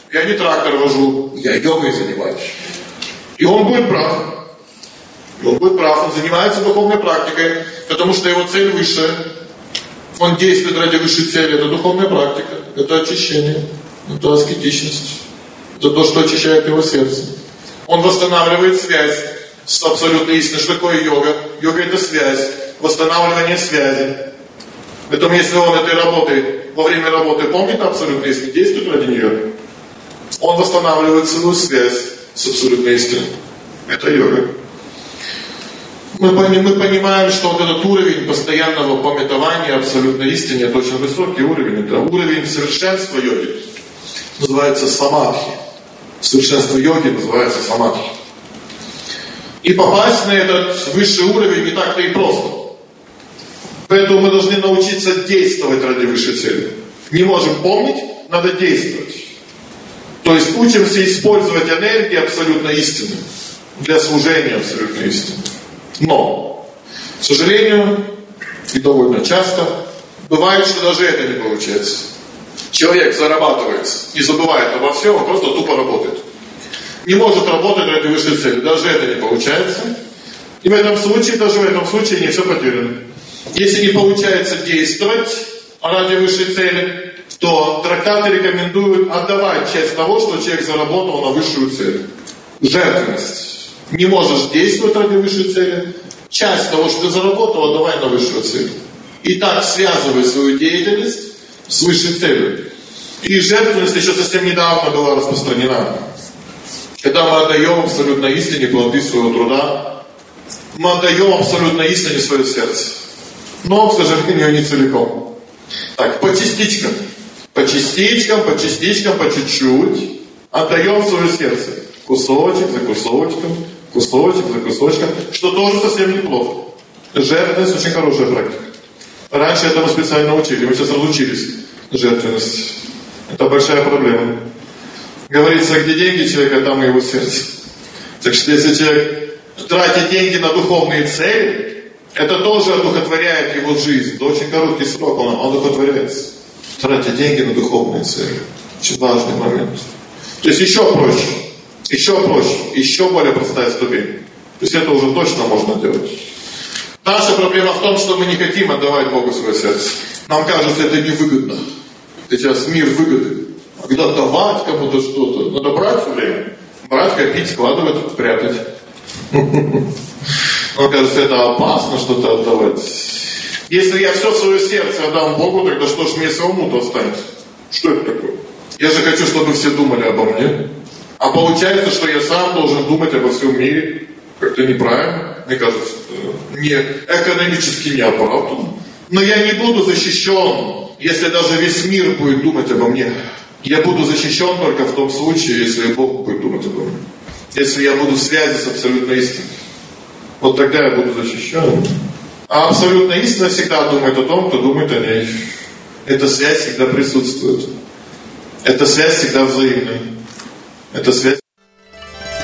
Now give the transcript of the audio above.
я не трактор вожу, я йогой занимаюсь. И он будет прав. Он будет прав, он занимается духовной практикой, потому что его цель высшая. Он действует ради высшей цели, это духовная практика, это очищение, это аскетичность, это то, что очищает его сердце. Он восстанавливает связь с абсолютной истиной. Что такое йога? Йога — это связь, восстанавливание связи. Поэтому если он этой работой, во время работы помнит абсолютную истину, действует ради нее, он восстанавливает свою связь с абсолютной истиной. Это йога. Мы понимаем, что вот этот уровень постоянного памятования абсолютной истине — это очень высокий уровень. Это уровень совершенства йоги. Называется самадхи. Совершенство йоги называется самадхи. И попасть на этот высший уровень не так-то и просто. Поэтому мы должны научиться действовать ради высшей цели. Не можем помнить, надо действовать. То есть учимся использовать энергию абсолютной истины для служения абсолютной истине. Но, к сожалению, и довольно часто, бывает, что даже это не получается. Человек зарабатывает и забывает обо всем, он просто тупо работает. Не может работать ради высшей цели, даже это не получается. И в этом случае не все потеряно. Если не получается действовать ради высшей цели, то трактаты рекомендуют отдавать часть того, что человек заработал на высшую цель. Жертвенность. Не можешь действовать ради высшей цели, часть того, что ты заработал, отдавай на высшую цель. И так связывай свою деятельность с высшей целью. И жертвенность еще совсем недавно была распространена. Когда мы отдаем абсолютной истине плоды своего труда, мы отдаем абсолютной истине свое сердце. Но, к сожалению, не целиком. Так, по частичкам. По частичкам, по частичкам, по чуть-чуть отдаем свое сердце. Кусочек за кусочком, кусочек за кусочком, что тоже совсем неплохо. Жертвенность очень хорошая практика. Раньше этому специально учили, мы сейчас разучились. Жертвенность. Это большая проблема. Говорится, где деньги человека, там и его сердце. Так что если человек тратит деньги на духовные цели, это тоже одухотворяет его жизнь. Это очень короткий срок, он одухотворяется. Тратить деньги на духовные цели. Очень важный момент. То есть еще проще, еще более простая ступень. То есть это уже точно можно делать. Наша проблема в том, что мы не хотим отдавать Богу свое сердце. Нам кажется, это невыгодно. Сейчас мир выгоды. А когда давать кому-то что-то, надо брать все время. Брать, копить, складывать, прятать. Мне кажется, это опасно что-то отдавать. Если я все свое сердце отдам Богу, тогда что ж мне самому-то останется? Что это такое? Я же хочу, чтобы все думали обо мне. А получается, что я сам должен думать обо всем мире. Как-то неправильно, мне кажется, не экономически неоправданно. Но я не буду защищен, если даже весь мир будет думать обо мне. Я буду защищен только в том случае, если Бог будет думать обо мне. Если я буду в связи с абсолютной истиной. Вот тогда я буду защищен. А абсолютная истина всегда думает о том, кто думает о ней. Эта связь всегда присутствует. Эта связь всегда взаимная. Эта связь